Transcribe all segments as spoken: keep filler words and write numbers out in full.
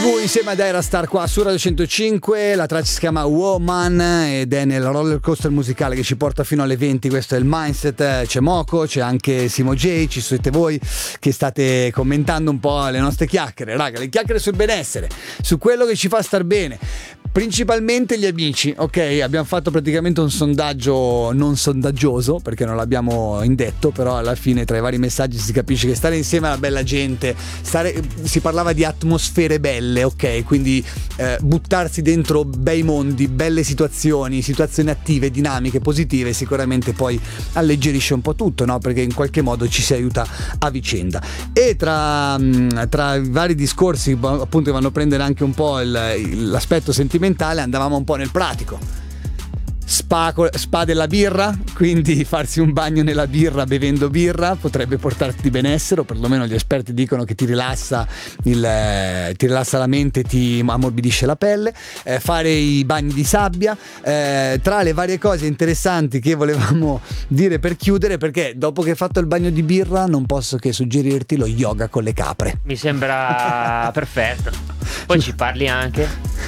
Gu insieme ad Aerostar qua su Radio centocinque. La traccia si chiama Woman ed è nel roller coaster musicale che ci porta fino alle venti. Questo è il Mindset. C'è Moco, c'è anche Simo J, ci siete voi che state commentando un po' le nostre chiacchiere. Raga, le chiacchiere sul benessere, su quello che ci fa star bene, principalmente gli amici. Ok, abbiamo fatto praticamente un sondaggio non sondaggioso perché non l'abbiamo indetto, però alla fine tra i vari messaggi si capisce che stare insieme alla bella gente, stare, si parlava di atmosfere belle, ok, quindi eh, buttarsi dentro bei mondi, belle situazioni, situazioni attive, dinamiche, positive, sicuramente poi alleggerisce un po' tutto, no? Perché in qualche modo ci si aiuta a vicenda. E tra, tra i vari discorsi appunto che vanno a prendere anche un po' il, l'aspetto sentimentale, andavamo un po' nel pratico. Spa, spa della birra, quindi farsi un bagno nella birra bevendo birra potrebbe portarti benessere, o perlomeno gli esperti dicono che ti rilassa, il, eh, ti rilassa la mente, ti ammorbidisce la pelle. Eh, fare i bagni di sabbia, eh, tra le varie cose interessanti che volevamo dire per chiudere, perché dopo che hai fatto il bagno di birra non posso che suggerirti lo yoga con le capre. Mi sembra perfetto. Poi ci parli anche.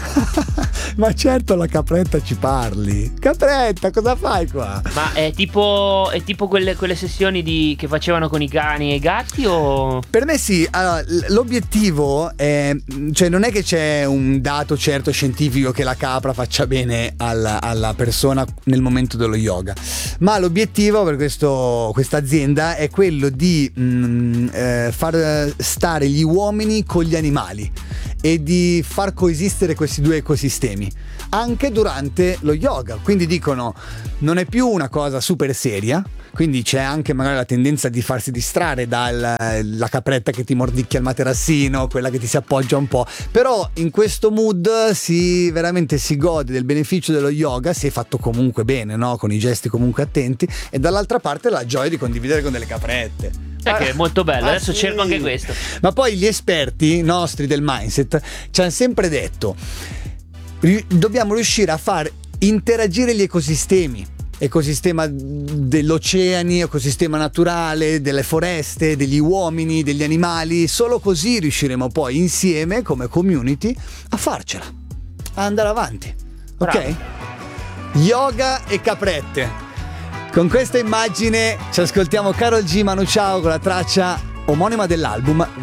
Ma certo, la capretta ci parli. Capretta, cosa fai qua? Ma è tipo, è tipo quelle, quelle sessioni di, che facevano con i cani e i gatti o? Per me sì. Allora, l'obiettivo è, cioè non è che c'è un dato certo scientifico che la capra faccia bene alla, alla persona nel momento dello yoga, ma l'obiettivo per questo, questa azienda è quello di mh, eh, far stare gli uomini con gli animali e di far coesistere questi due ecosistemi anche durante lo yoga. Quindi dicono, non è più una cosa super seria, quindi c'è anche magari la tendenza di farsi distrarre dalla capretta che ti mordicchia il materassino, quella che ti si appoggia un po', però in questo mood si veramente si gode del beneficio dello yoga, se è fatto comunque bene, no? Con i gesti comunque attenti, e dall'altra parte la gioia di condividere con delle caprette. Sai che è molto bello, ah, adesso sì. cerco anche questo. Ma poi gli esperti nostri del mindset ci hanno sempre detto, dobbiamo riuscire a far interagire gli ecosistemi, ecosistema degli oceani, ecosistema naturale, delle foreste, degli uomini, degli animali. Solo così riusciremo poi insieme come community a farcela, a andare avanti. Bravo. Ok? Yoga e caprette. Con questa immagine ci ascoltiamo Karol G, Manu Chao con la traccia omonima dell'album